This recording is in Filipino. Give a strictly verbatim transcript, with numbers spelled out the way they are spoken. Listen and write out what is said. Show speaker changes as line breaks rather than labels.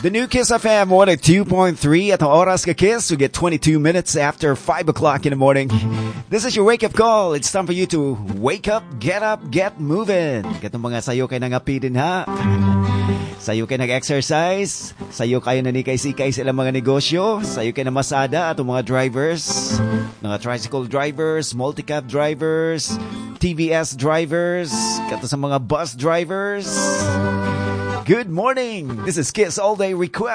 The new Kiss F M one oh two point three at ang oras ka Kiss. We get twenty-two minutes after five o'clock in the morning. This is your wake-up call. It's time for you to wake up, get up, get moving. Katong mga sayo kayo nangapitin ha. Sayo kayo nag-exercise. Sayo kayo nanikay-sikay sa ilang mga negosyo. Sayo kayo na masada at mga drivers. Mga tricycle drivers, multi-cab drivers, T V S drivers, kato sa mga bus drivers. Good morning. This is Kiss All Day Request.